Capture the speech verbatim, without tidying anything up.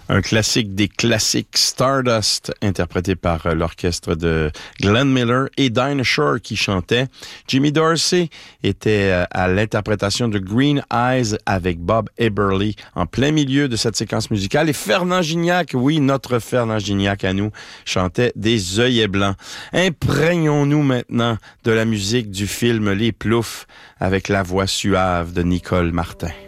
Un classique des classiques, Stardust, interprété par euh, l'orchestre de Glenn Miller et Dinah Shore qui chantait. Jimmy Dorsey était euh, à l'interprétation de Green Eyes avec Bob Eberly en plein milieu de cette séquence musicale. Et Fernand Gignac, oui, notre Fernand Gignac à nous, chantait des œillets blancs. Imprégnons-nous maintenant de la musique du film Les Ploufs avec la voix suave de Nicole Martin.